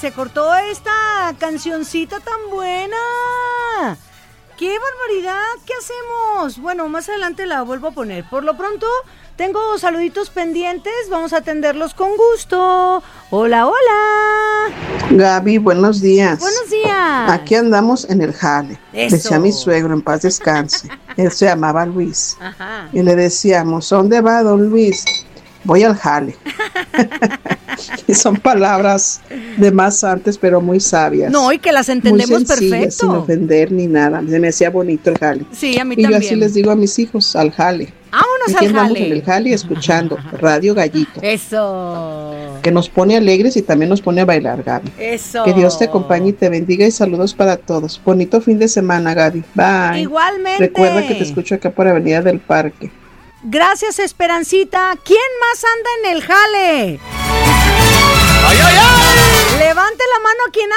se cortó esta cancioncita tan buena. ¡Qué barbaridad! ¿Qué hacemos? Bueno, más adelante la vuelvo a poner. Por lo pronto, tengo saluditos pendientes. Vamos a atenderlos con gusto. Hola, hola. Gaby, buenos días. Buenos días. Aquí andamos en el jale. Eso. Decía mi suegro, en paz descanse. Él se llamaba Luis. Ajá. Y le decíamos, ¿dónde va don Luis? Voy al jale. Y son palabras de más antes, pero muy sabias. No, y que las entendemos muy sencillas, perfecto. sin ofender ni nada. Se me hacía bonito el jale. Sí, a mí y también. yo así les digo a mis hijos, al jale. Vámonos Aquí al andamos jale. en el jale escuchando Radio Gallito, Eso. que nos pone alegres y también nos pone a bailar, Gaby. Eso. Que Dios te acompañe y te bendiga y saludos para todos. Bonito fin de semana, Gaby. Bye. Igualmente. Recuerda que te escucho acá por Avenida del Parque. Gracias, Esperancita. ¿Quién más anda en el jale? ¡Ay, ay, ay! Levante la mano quien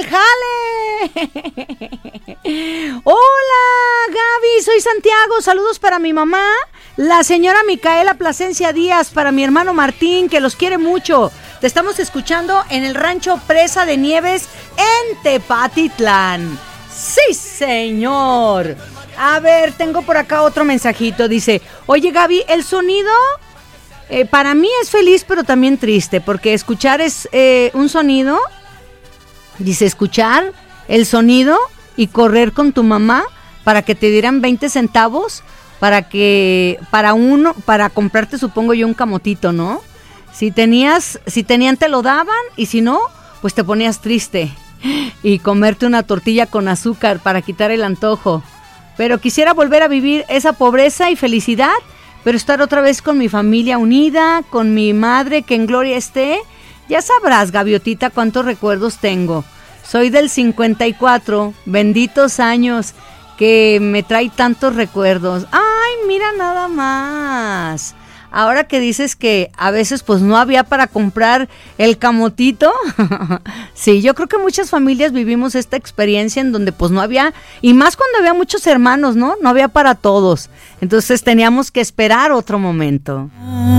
anda en el jale. Hola, Gaby, soy Santiago. Saludos para mi mamá, la señora Micaela Plasencia Díaz, para mi hermano Martín, que los quiere mucho. Te estamos escuchando en el rancho Presa de Nieves en Tepatitlán. ¡Sí, señor! A ver, tengo por acá otro mensajito. Dice, oye, Gaby, el sonido para mí es feliz, pero también triste, porque escuchar es un sonido. Dice, escuchar el sonido y correr con tu mamá para que te dieran 20 centavos para comprarte, supongo yo, un camotito, ¿no? Si tenían, te lo daban, y si no, pues te ponías triste. Y comerte una tortilla con azúcar para quitar el antojo. Pero quisiera volver a vivir esa pobreza y felicidad, pero estar otra vez con mi familia unida, con mi madre, que en gloria esté. Ya sabrás, Gaviotita, cuántos recuerdos tengo. Soy del 54, benditos años, que me trae tantos recuerdos. ¡Ay, mira nada más! Ahora que dices que a veces pues no había para comprar el camotito, sí, yo creo que muchas familias vivimos esta experiencia en donde pues no había, y más cuando había muchos hermanos, ¿no? No había para todos, entonces teníamos que esperar otro momento.